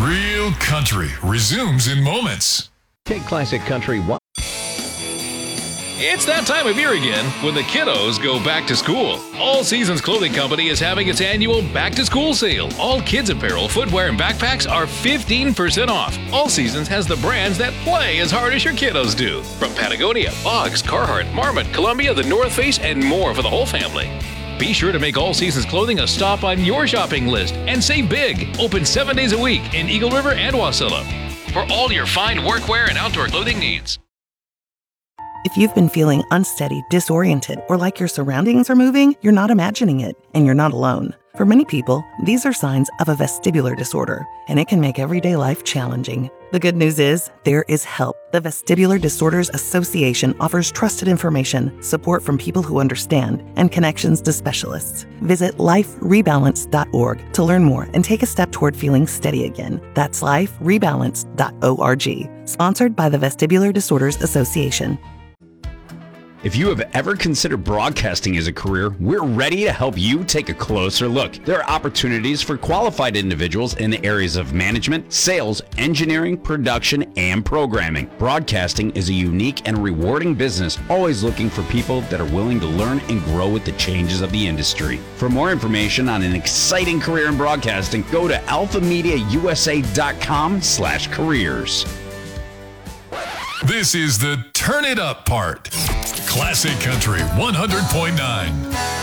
Real Country resumes in moments. Take Classic Country one. It's that time of year again when the kiddos go back to school. All Seasons Clothing Company is having its annual back to school sale. All kids apparel, footwear, and backpacks are 15% off. All Seasons has the brands that play as hard as your kiddos do. From Patagonia, Boggs, Carhartt, Marmot, Columbia, the North Face, and more for the whole family. Be sure to make All Seasons Clothing a stop on your shopping list and save big. Open 7 days a week in Eagle River and Wasilla for all your fine workwear and outdoor clothing needs. If you've been feeling unsteady, disoriented, or like your surroundings are moving, you're not imagining it, and you're not alone. For many people, these are signs of a vestibular disorder, and it can make everyday life challenging. The good news is, there is help. The Vestibular Disorders Association offers trusted information, support from people who understand, and connections to specialists. Visit liferebalance.org to learn more and take a step toward feeling steady again. That's liferebalance.org. Sponsored by the Vestibular Disorders Association. If you have ever considered broadcasting as a career, we're ready to help you take a closer look. There are opportunities for qualified individuals in the areas of management, sales, engineering, production, and programming. Broadcasting is a unique and rewarding business, always looking for people that are willing to learn and grow with the changes of the industry. For more information on an exciting career in broadcasting, go to alphamediausa.com/careers. This is the Turn It Up part. Classic Country 100.9.